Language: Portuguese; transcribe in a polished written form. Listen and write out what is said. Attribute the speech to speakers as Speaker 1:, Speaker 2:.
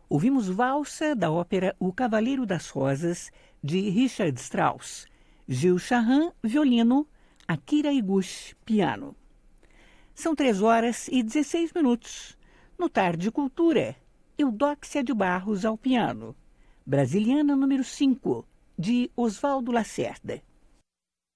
Speaker 1: Ouvimos valsa da ópera O Cavaleiro das Rosas, de Richard Strauss, Gil Shahan, violino, Akira Iguchi, piano. São 3h16. No Tarde Cultura, Eudóxia de Barros ao piano. Brasiliana número 5, de Oswaldo Lacerda.